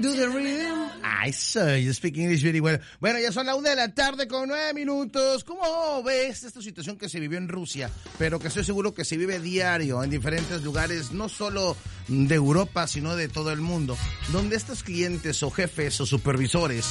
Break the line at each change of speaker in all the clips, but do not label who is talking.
to the rhythm. I saw you speak English very well. Bueno, ya son la 1:00 con 9 minutos. ¿Cómo ves esta situación que se vivió en Rusia? Pero que estoy seguro que se vive diario en diferentes lugares, no solo de Europa, sino de todo el mundo, donde estos clientes o jefes o supervisores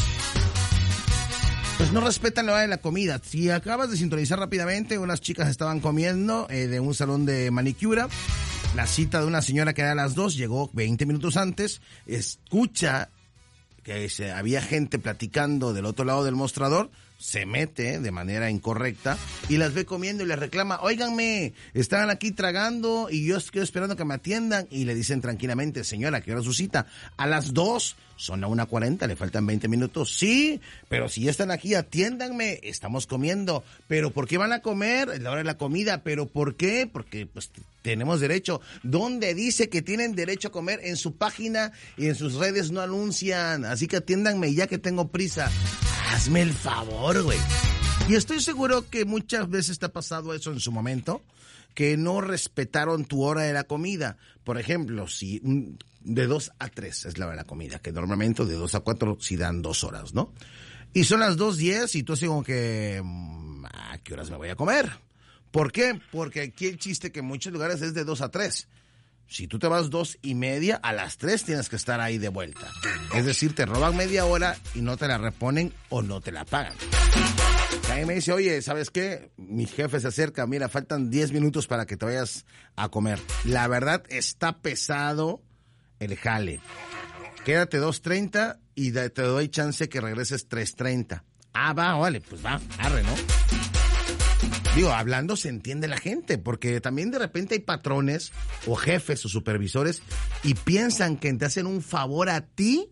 pues no respetan la hora de la comida. Si acabas de sintonizar rápidamente, unas chicas estaban comiendo de un salón de manicura. La cita de una señora que era a las 2, llegó 20 minutos antes, escucha que había gente platicando del otro lado del mostrador, se mete de manera incorrecta y las ve comiendo y les reclama, óiganme, estaban aquí tragando y yo estoy esperando que me atiendan, y le dicen tranquilamente, señora, ¿qué hora es su cita? A las 2, son la 1:40, le faltan 20 minutos. Sí, pero si ya están aquí, atiéndanme, estamos comiendo. ¿Pero por qué van a comer? Es la hora de la comida. ¿Pero por qué? Porque pues tenemos derecho. ¿Dónde dice que tienen derecho a comer? En su página y en sus redes no anuncian, así que atiéndanme ya que tengo prisa. Hazme el favor, güey. Y estoy seguro que muchas veces te ha pasado eso en su momento, que no respetaron tu hora de la comida. Por ejemplo, si de 2 a 3 es la hora de la comida, que normalmente de 2 a 4 sí dan 2 horas, ¿no? Y son las 2:10 y tú así como que, ¿a qué horas me voy a comer? ¿Por qué? Porque aquí el chiste que en muchos lugares es de 2 a 3. Si tú te vas 2:30, a las 3 tienes que estar ahí de vuelta. Es decir, te roban media hora y no te la reponen o no te la pagan. Alguien me dice, oye, ¿sabes qué? Mi jefe se acerca, mira, faltan 10 minutos para que te vayas a comer. La verdad, está pesado el jale. Quédate 2:30 y te doy chance que regreses 3:30. Ah, va, vale, pues va, arre, ¿no? Digo, hablando se entiende la gente, porque también de repente hay patrones o jefes o supervisores y piensan que te hacen un favor a ti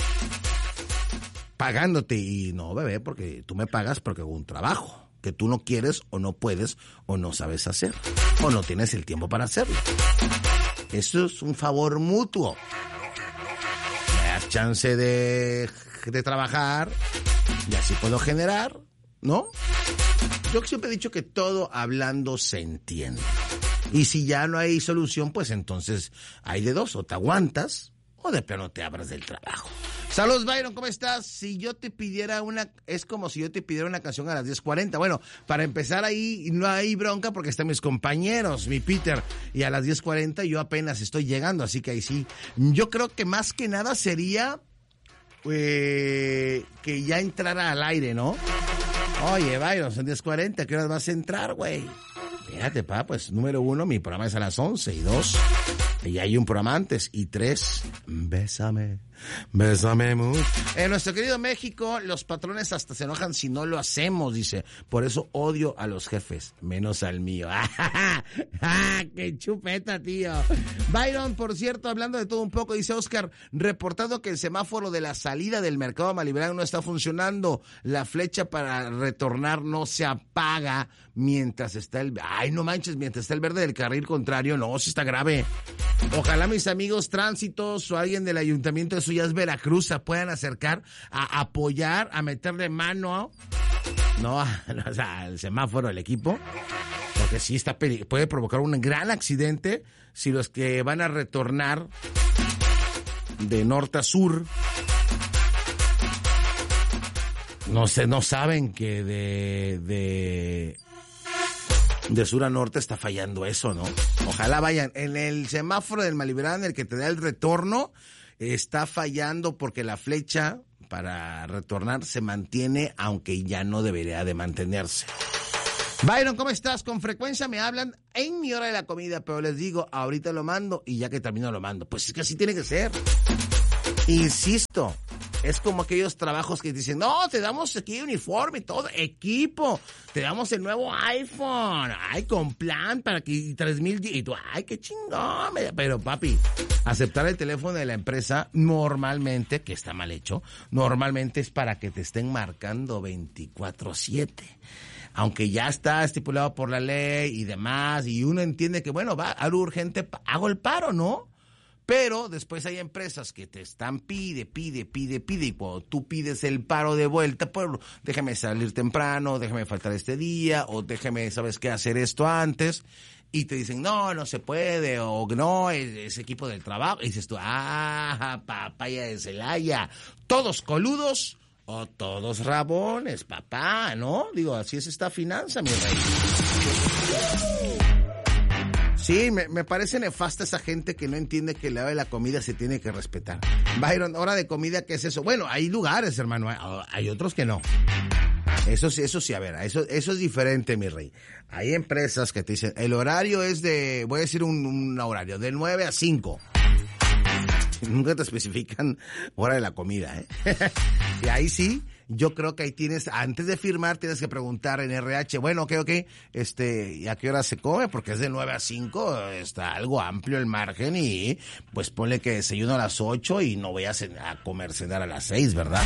pagándote. Y no, bebé, porque tú me pagas porque hago un trabajo que tú no quieres o no puedes o no sabes hacer o no tienes el tiempo para hacerlo. Eso es un favor mutuo. Me das chance de trabajar y así puedo generar, ¿no? Yo siempre he dicho que todo hablando se entiende. Y si ya no hay solución, pues entonces hay de dos, o te aguantas o de plano te abras del trabajo. Saludos, Byron, ¿cómo estás? Si yo te pidiera es como si yo te pidiera una canción a las 10:40. Bueno, para empezar ahí no hay bronca porque están mis compañeros, mi Peter, y a las 10:40 yo apenas estoy llegando, así que ahí sí. Yo creo que más que nada sería que ya entrara al aire, ¿no? Oye, Byron, son 10:40, ¿a qué horas vas a entrar, güey? Fíjate, pues, número 1, mi programa es a las 11, y 2, y hay un programa antes, y 3, bésame mucho. En nuestro querido México, los patrones hasta se enojan si no lo hacemos, dice. Por eso odio a los jefes, menos al mío. ¡Qué chupeta, tío! Byron, por cierto, hablando de todo un poco, dice Oscar, reportado que el semáforo de la salida del mercado Malibran no está funcionando. La flecha para retornar no se apaga mientras está mientras está el verde del carril contrario. No, sí está grave. Ojalá mis amigos tránsitos o alguien del ayuntamiento de Suyas, Veracruz, se puedan acercar a apoyar, a meterle mano, al semáforo del equipo, porque sí puede provocar un gran accidente si los que van a retornar de norte a sur no saben que de sur a norte está fallando eso, ¿no? Ojalá vayan. En el semáforo del Malibran, el que te da el retorno, está fallando porque la flecha para retornar se mantiene, aunque ya no debería de mantenerse. Byron, ¿cómo estás? Con frecuencia me hablan en mi hora de la comida, pero les digo, ahorita lo mando y ya que termino lo mando. Pues es que así tiene que ser. Insisto, es como aquellos trabajos que dicen, no, te damos aquí uniforme y todo, equipo, te damos el nuevo iPhone, con plan para que 3,000, y tú, qué chingón, pero papi, aceptar el teléfono de la empresa normalmente, que está mal hecho, normalmente es para que te estén marcando 24/7. Aunque ya está estipulado por la ley y demás, y uno entiende que, bueno, va algo urgente, hago el paro, ¿no? Pero después hay empresas que te están pide, y cuando tú pides el paro de vuelta, pues déjame salir temprano, déjame faltar este día, o déjame, ¿sabes qué?, hacer esto antes, y te dicen, no se puede, o no, es equipo del trabajo. Y dices tú, papaya de Celaya, todos coludos o todos rabones, papá, ¿no? Digo, así es esta finanza, mi rey. Sí, me parece nefasta esa gente que no entiende que la hora de la comida se tiene que respetar. Byron, hora de comida, ¿qué es eso? Bueno, hay lugares, hermano, hay otros que no. Eso sí, a ver, eso es diferente, mi rey. Hay empresas que te dicen, el horario es de, voy a decir un horario, de 9 a 5. Nunca te especifican hora de la comida, ¿eh? Y ahí sí, yo creo que ahí tienes, antes de firmar, tienes que preguntar en RH, bueno, ok, ¿y a qué hora se come? Porque es de 9 a 5, está algo amplio el margen y pues ponle que desayuno a las 8 y no voy a comer, cenar a las 6, ¿verdad?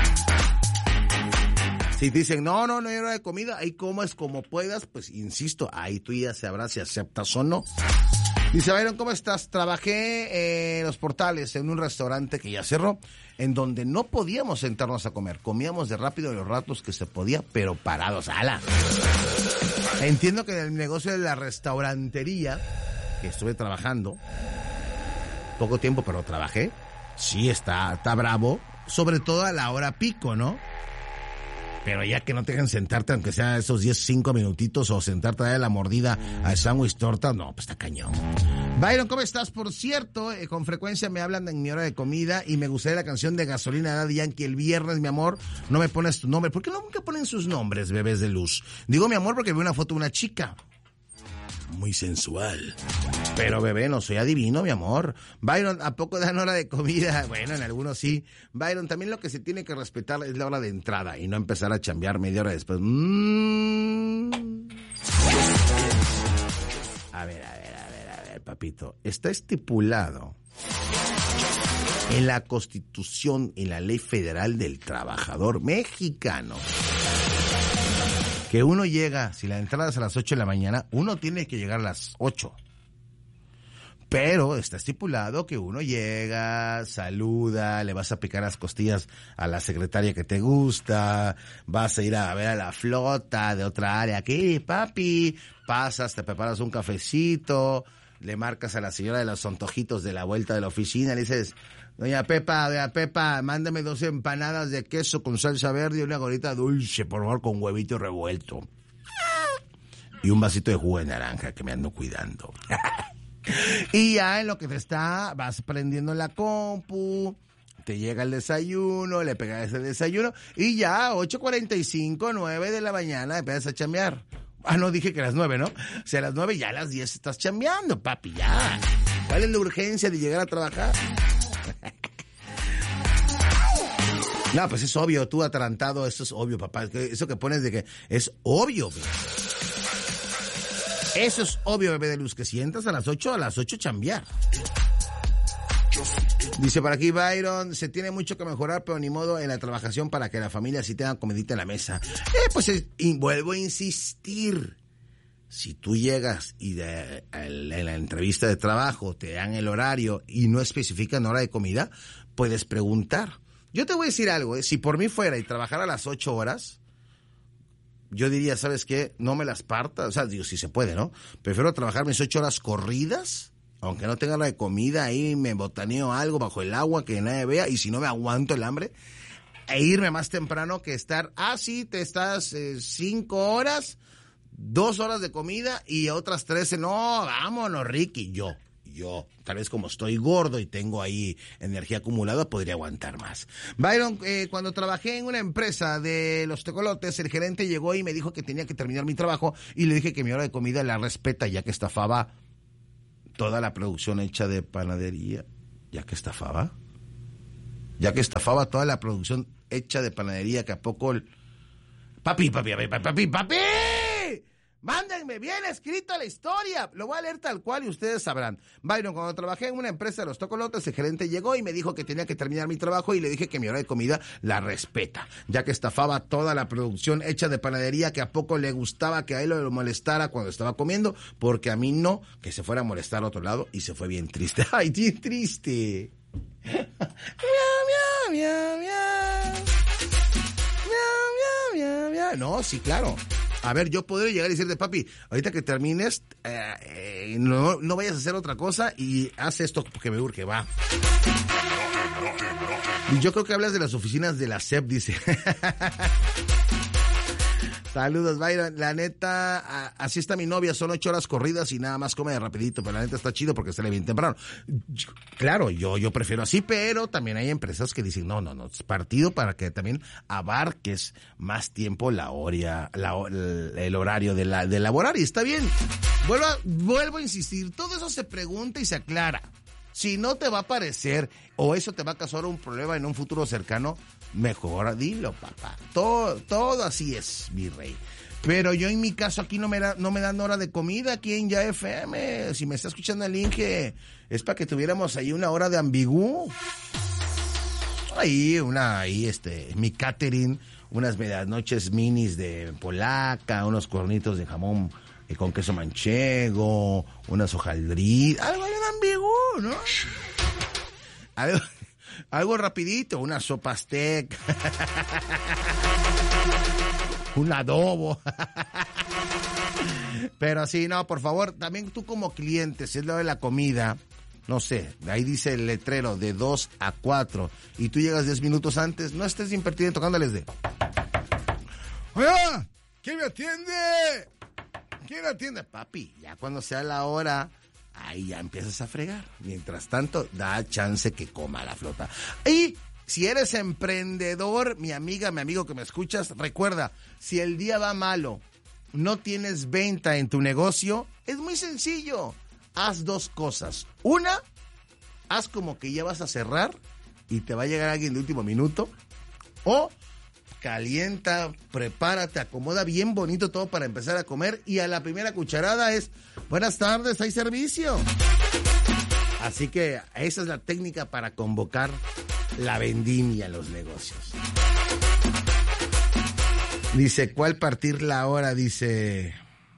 Si te dicen, no hay hora de comida, ahí comes como puedas, pues insisto, ahí tú ya sabrás si aceptas o no. Dice, Byron, ¿cómo estás? Trabajé en Los Portales, en un restaurante que ya cerró, en donde no podíamos sentarnos a comer. Comíamos de rápido los ratos que se podía, pero parados. ¡Hala! Entiendo que en el negocio de la restaurantería, que estuve trabajando, poco tiempo, pero trabajé, sí está bravo, sobre todo a la hora pico, ¿no? Pero ya que no te dejan sentarte, aunque sea esos 5 minutitos, o sentarte a darle la mordida al sándwich torta, no, pues está cañón. Byron, ¿cómo estás? Por cierto, con frecuencia me hablan en mi hora de comida y me gustaría la canción de Gasolina de Daddy Yankee. El viernes, mi amor, no me pones tu nombre. ¿Por qué nunca ponen sus nombres, bebés de luz? Digo mi amor porque vi una foto de una chica muy sensual. Pero bebé, no soy adivino, mi amor. Byron, ¿a poco dan hora de comida? Bueno, en algunos sí. Byron, también lo que se tiene que respetar es la hora de entrada y no empezar a chambear media hora después. A ver, papito. Está estipulado en la Constitución y la Ley Federal del Trabajador Mexicano que uno llega, si la entrada es a las 8 de la mañana, uno tiene que llegar a las 8. Pero está estipulado que uno llega, saluda, le vas a picar las costillas a la secretaria que te gusta, vas a ir a ver a la flota de otra área. ¿Qué, papi? Pasas, te preparas un cafecito, le marcas a la señora de los antojitos de la vuelta de la oficina, le dices, Doña Pepa, mándame 2 empanadas de queso con salsa verde y una gorrita dulce, por favor, con huevito revuelto. Y un vasito de jugo de naranja, que me ando cuidando. Y ya en lo que vas prendiendo la compu, te llega el desayuno, le pegas el desayuno, y ya 8:45, 9 de la mañana empiezas a chambear. No, dije que a las 9, ¿no? O sea, a las 9 ya a las 10 estás chambeando, papi, ya. ¿Cuál es la urgencia de llegar a trabajar? No, pues es obvio, tú atarantado, eso es obvio, papá. Eso que pones de que es obvio, bebé. Eso es obvio, bebé de luz, que si entras a las 8 chambear. Dice por aquí Byron, se tiene mucho que mejorar, pero ni modo en la trabajación para que la familia sí tenga comidita en la mesa. Vuelvo a insistir. Si tú llegas y en la entrevista de trabajo te dan el horario y no especifican hora de comida, puedes preguntar. Yo te voy a decir algo, si por mí fuera y trabajara las 8 horas, yo diría, ¿sabes qué? No me las parta, o sea, digo, si se puede, ¿no? Prefiero trabajar mis 8 horas corridas, aunque no tenga hora de comida, ahí me botaneo algo bajo el agua que nadie vea, y si no me aguanto el hambre, e irme más temprano que estar, sí, te estás 5 horas, 2 horas de comida y otras 13, no, vámonos, Ricky. Yo, tal vez como estoy gordo y tengo ahí energía acumulada, podría aguantar más. Byron, cuando trabajé en una empresa de los tecolotes, el gerente llegó y me dijo que tenía que terminar mi trabajo y le dije que mi hora de comida la respeta, ya que estafaba toda la producción hecha de panadería. ¿Ya que estafaba toda la producción hecha de panadería, que a poco Papi, mándenme bien escrita la historia. Lo voy a leer tal cual y ustedes sabrán. Byron, cuando trabajé en una empresa de los tocolotes, el gerente llegó y me dijo que tenía que terminar mi trabajo y le dije que mi hora de comida la respeta, ya que estafaba toda la producción hecha de panadería, que a poco le gustaba que a él lo molestara cuando estaba comiendo, porque a mí no, que se fuera a molestar a otro lado, y se fue bien triste. ¡Ay, bien triste! Miau, miau, miau, miau. Miau, miau, miau, miau. No, sí, claro. A ver, yo podría llegar y decirte, papi, ahorita que termines, no vayas a hacer otra cosa y haz esto porque me urge, va. Y yo creo que hablas de las oficinas de la SEP, dice. Saludos, Byron. La neta, así está mi novia, son 8 horas corridas y nada más come de rapidito, pero la neta está chido porque sale bien temprano. Claro, yo prefiero así, pero también hay empresas que dicen, no, es partido para que también abarques más tiempo el horario de laborar, y está bien. Vuelvo a insistir, todo eso se pregunta y se aclara. Si no te va a parecer o eso te va a causar un problema en un futuro cercano, mejor dilo, papá. Todo así es, mi rey. Pero yo en mi caso aquí no me dan hora de comida aquí en Ya FM. Si me está escuchando el Inge, es para que tuviéramos ahí una hora de ambigú. Mi catering, unas medianoches minis de polaca, unos cornitos de jamón con queso manchego, unas hojaldritas, algo de ambigú, ¿no? Algo rapidito, una sopa azteca, un adobo. Pero sí, no, por favor, también tú como cliente, si es lo de la comida, no sé, ahí dice el letrero de 2 a 4 y tú llegas 10 minutos antes, no estés impertinente tocándoles de... ¡Oiga! ¿Quién me atiende? ¿Quién atiende? Papi, ya cuando sea la hora, ahí ya empiezas a fregar. Mientras tanto, da chance que coma la flota. Y si eres emprendedor, mi amiga, mi amigo que me escuchas, recuerda, si el día va malo, no tienes venta en tu negocio, es muy sencillo. Haz 2 cosas. Una, haz como que ya vas a cerrar y te va a llegar alguien de último minuto. O calienta, prepárate, acomoda bien bonito todo para empezar a comer y a la primera cucharada es, buenas tardes, ¿hay servicio? Así que esa es la técnica para convocar la vendimia en los negocios. Dice, ¿cuál partir la hora? Dice,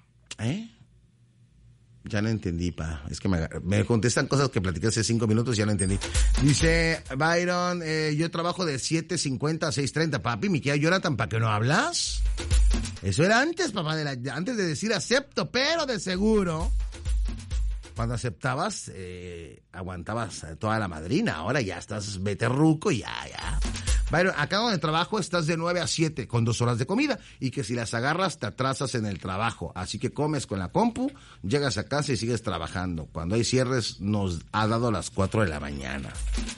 ya no entendí, pa. Es que me contestan cosas que platiqué hace 5 minutos y ya no entendí. Dice Byron, yo trabajo de 7:50 a 6:30. Papi, mi querida Jonathan, ¿para qué no hablas? Eso era antes, papá, antes de decir acepto, pero de seguro, cuando aceptabas, aguantabas toda la madrina. Ahora ya estás beterruco y ya. Byron, acá donde trabajo estás de 9 a 7 con 2 horas de comida y que si las agarras te atrasas en el trabajo. Así que comes con la compu, llegas a casa y sigues trabajando. Cuando hay cierres nos ha dado las 4 de la mañana.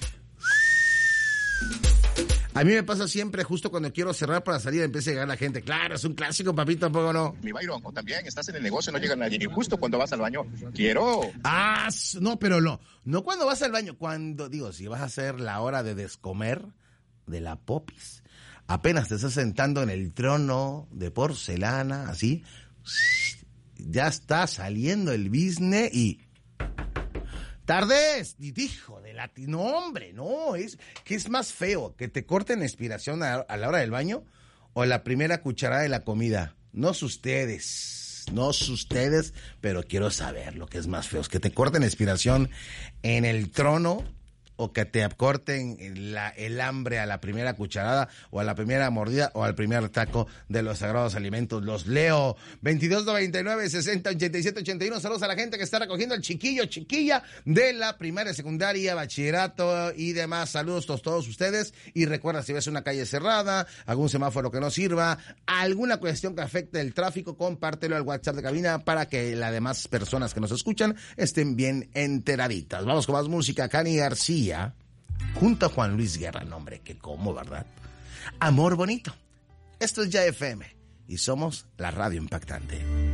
A mí me pasa siempre, justo cuando quiero cerrar para salir, empieza a llegar la gente. Claro, es un clásico, papito, tampoco no.
Mi Byron, o también estás en el negocio, no llega nadie. Y justo cuando vas al baño, quiero.
No, pero no cuando vas al baño. Si vas a hacer la hora de descomer de la popis, apenas te estás sentando en el trono de porcelana, así, ya está saliendo el business y... ¡Tardes! Hijo de latino, hombre, no, ¿qué es más feo? ¿Que te corten la inspiración a la hora del baño o la primera cucharada de la comida? No sé ustedes, pero quiero saber lo que es más feo. ¿Es que te corten la inspiración en el trono o que te corten el hambre a la primera cucharada o a la primera mordida o al primer taco de los sagrados alimentos? Los leo. 2299-608781. Saludos a la gente que está recogiendo el chiquilla de la primaria, secundaria, bachillerato y demás. Saludos a todos ustedes. Y recuerda, si ves una calle cerrada, algún semáforo que no sirva, alguna cuestión que afecte el tráfico, compártelo al WhatsApp de cabina para que las demás personas que nos escuchan estén bien enteraditas. Vamos con más música. Cani García junto a Juan Luis Guerra, nombre que como, ¿verdad? Amor bonito. Esto es Ya FM y somos la radio impactante.